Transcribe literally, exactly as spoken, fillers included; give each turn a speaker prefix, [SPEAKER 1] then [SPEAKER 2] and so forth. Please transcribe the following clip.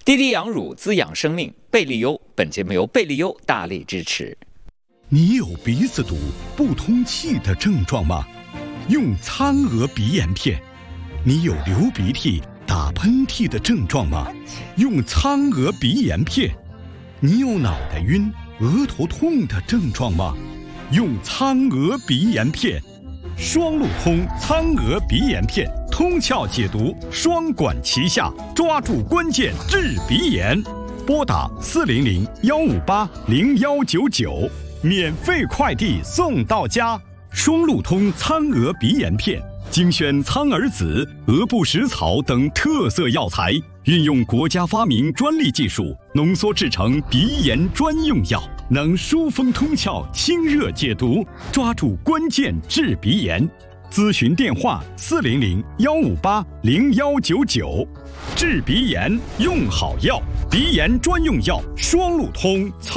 [SPEAKER 1] 滴滴养乳滋养生命，贝利优。本节目由贝利优大力支持。
[SPEAKER 2] 你有鼻子堵、不通气的症状吗？用苍娥鼻炎片。你有流鼻涕、打喷嚏的症状吗？用苍娥鼻炎片。你有脑袋晕、额头痛的症状吗？用苍娥鼻炎片。双路通苍娥鼻炎片，通窍解毒，双管齐下，抓住关键治鼻炎。拨打四零零幺五八零幺九九，免费快递送到家。双路通苍娥鼻炎片，精选苍耳子、鹅不食草等特色药材，运用国家发明专利技术，浓缩制成鼻炎专用药，能疏风通窍、清热解毒，抓住关键治鼻炎。咨询电话：四零零幺五八零幺九九。治鼻炎用好药，鼻炎专用药双路通。